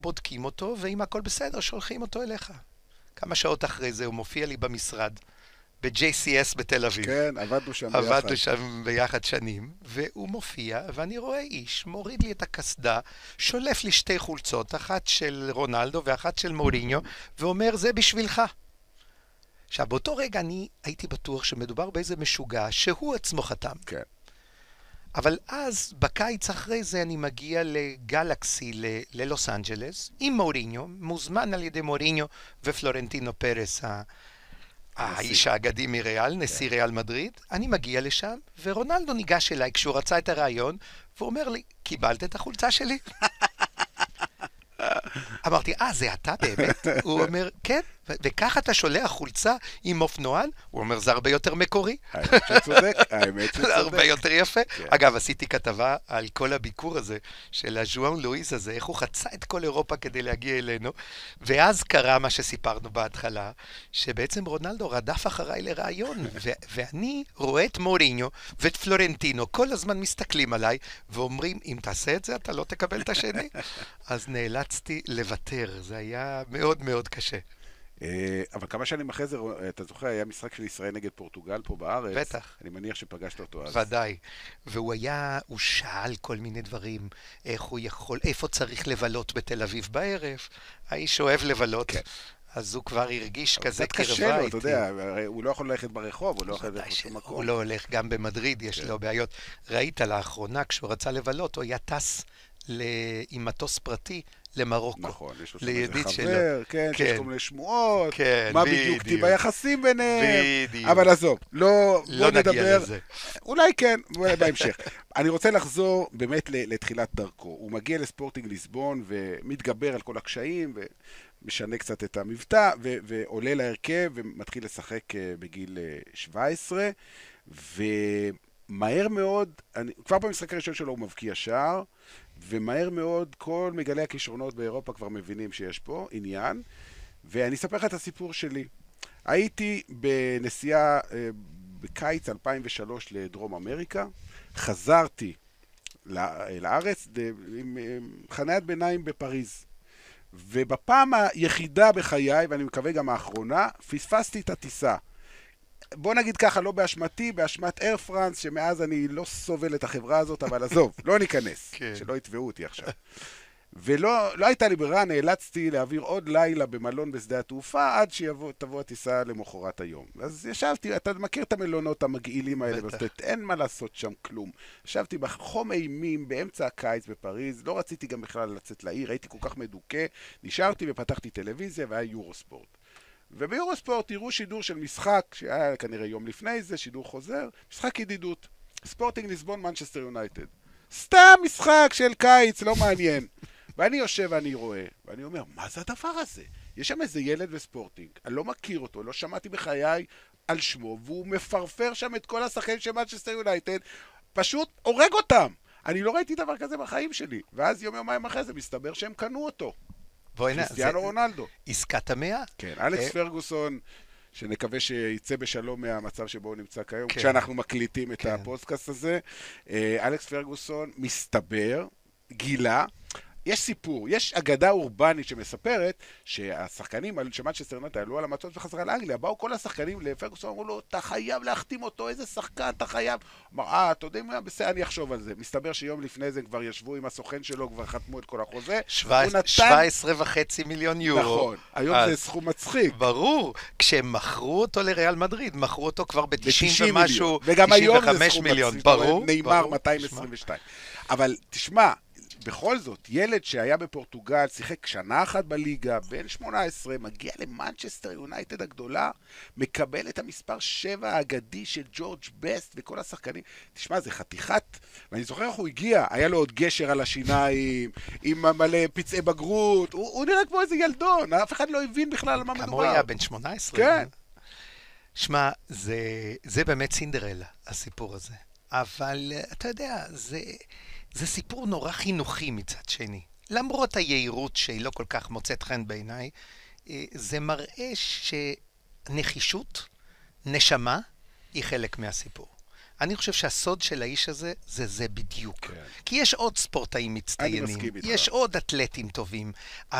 בודקים אותו, ואם הכל בסדר, שולחים אותו אליך. כמה שעות אחרי זה הוא מופיע לי במשרד, ב-JCS בתל אביב. כן, עבדנו שם ביחד. עבדנו שם ביחד שנים, והוא מופיע, ואני רואה איש, מוריד לי את הקסדה, שולף לי שתי חולצות, אחת של רונלדו ואחת של מוריניו, ואומר, זה בשבילך. עכשיו, באותו רגע אני הייתי בטוח שמדובר באיזה משוגע, שהוא עצמו חתם. כן. אבל אז, בקיץ אחרי זה, אני מגיע לגלקסי, ללוס אנג'לס, עם מוריניו, מוזמן על ידי מוריניו ופלורנטינו פרס, האיש האגדי מריאל, נשיא ריאל מדריד. אני מגיע לשם, ורונלדו ניגש אליי כשהוא רצה את הרעיון, והוא אומר לי, קיבלת את החולצה שלי? אמרתי, זה אתה באמת? הוא אומר, כן, וכך אתה שולח חולצה עם אופנוען? הוא אומר, זה הרבה יותר מקורי. האמת שצודק, האמת שצודק. זה הרבה יותר יפה. אגב, עשיתי כתבה על כל הביקור הזה, של הז'ואן לואיס הזה, איך הוא חצה את כל אירופה כדי להגיע אלינו, ואז קרה מה שסיפרנו בהתחלה, שבעצם רונלדו רדף אחריי לרעיון, ואני רואה את מוריניו ואת פלורנטינו, כל הזמן מסתכלים עליי, ואומרים, אם תעשה את זה, אתה לא תקבל את השני. אז נאלצתי לוותר, זה היה מאוד מאוד קשה. אבל כמה שנים אחרי זה, אתה זוכר, היה משחק של ישראל נגד פורטוגל פה בארץ. בטח. אני מניח שפגשת אותו אז. ודאי. והוא שאל כל מיני דברים, איך הוא יכול, איפה צריך לבלות בתל אביב בערב. האיש אוהב לבלות. כן. אז הוא כבר הרגיש כזה קרבה איתי. קצת קשה לו, אתה יודע, הוא לא יכול ללכת ברחוב, הוא לא יכול ללכת בשום מקום. הוא לא הולך, גם במדריד יש לו בעיות. ראית לאחרונה, כשהוא רצה לבלות, הוא היה טס עם מטוס פרטי למרוקו. נכון, יש לו שם איזה חבר, כן, שיש כל מיני שמועות, מה בדיוק טיב היחסים ביניהם. בדיוק. אבל עזוב, לא נגיע לזה. אולי כן, אולי בהמשך. אני רוצה לחזור באמת לתחילת דרכו. הוא מגיע לספורטינג ליסבון ומתגבר על כל הקשיים ומשנה קצת את המבטא ועולה להרכב ומתחיל לשחק בגיל 17 ומהר מאוד, כבר במשחק הראשון שלו הוא מבקיע שער ומהר מאוד כל מגלי הכישרונות באירופה כבר מבינים שיש פה עניין, ואני אספר לך את הסיפור שלי. הייתי בנסיעה בקיץ 2003 לדרום אמריקה, חזרתי לארץ עם חניית ביניים בפריז, ובפעם היחידה בחיי, ואני מקווה גם האחרונה, פספסתי את הטיסה. בוא נגיד ככה, לא באשמתי, באשמת אייר פרנס, שמאז אני לא סובל את החברה הזאת, אבל עזוב, לא ניכנס, שלא יתבעו אותי עכשיו. ולא הייתה לי ברירה, נאלצתי להעביר עוד לילה במלון בשדה התעופה, עד שתבוא הטיסה למחרת היום. אז ישבתי, אתה מכיר את המלונות המגעילים האלה, אין מה לעשות שם כלום. ישבתי בחום אימים באמצע הקיץ בפריז, לא רציתי גם בכלל לצאת לעיר, הייתי כל כך מדוכא, נשארתי ופתחתי טלוויזיה והיה יורוספורט. וביורוספורט תראו שידור של משחק, שהיה כנראה יום לפני זה, שידור חוזר, משחק ידידות. ספורטינג ליסבון מנצ'סטר יונייטד. סתם משחק של קיץ, לא מעניין. ואני יושב ואני רואה, ואני אומר, מה זה הדבר הזה? יש שם איזה ילד בספורטינג, אני לא מכיר אותו, לא שמעתי בחיי על שמו, והוא מפרפר שם את כל השחקנים של מנצ'סטר יונייטד, פשוט הורג אותם. אני לא ראיתי דבר כזה בחיים שלי. ואז יומיים אחרי זה מסתבר שהם קנו אותו. קריסטיאנו רונלדו. עסקת המאה? כן, אלכס פרגוסון, שנקווה שיצא בשלום מהמצב שבו הוא נמצא כיום, כשאנחנו מקליטים את הפודקאסט הזה. אלכס פרגוסון מסתבר, גילה, יש סיפור, יש אגדה אורבנית שמספרת שהשחקנים של מנצ'סטר יונייטד עלו על המטוס וחזרה לאנגליה, באו כל השחקנים לפרגוסון, אמרו לו, אתה חייב להחתים אותו, איזה שחקן, אתה חייב. אמר, אתה יודע מה, בסדר, אני אחשוב על זה. מסתבר שיום לפני זה כבר ישבו עם הסוכן שלו, כבר חתמו את כל החוזה. 17.5 מיליון יורו. נכון, היום זה סכום מצחיק. ברור, כשהם מכרו אותו לריאל מדריד, מכרו אותו כבר ב-90 ומשהו, וגם היום זה סכום מצחיק, ברור. נאמר 222. אבל תשמע, בכל זאת, ילד שהיה בפורטוגל, שיחק שנה אחת בליגה, בן 18, מגיע למנצ'סטר יונייטד הגדולה, מקבל את המספר 7 האגדי של ג'ורג' בסט וכל השחקנים. תשמע, זה חתיכת, ואני זוכר איך הוא הגיע, היה לו עוד גשר על השיניים, עם מלא פצעי בגרות, הוא נראה כמו איזה ילדון, אף אחד לא הבין בכלל על מה מדובר. כמה הוא היה, בן 18? כן. שמע, זה באמת סינדרלה, הסיפור הזה. אבל אתה יודע, זה סיפור נורא חינוכי מצד שני. למרות היעירות שהיא לא כל כך מוצאת חן בעיניי, זה מראה שנחישות, נשמה, היא חלק מהסיפור. אני חושב שהסוד של האיש הזה, זה בדיוק. כי יש עוד ספורטאים מצטיינים. אני מסכים איתך. יש עוד אתלטים טובים.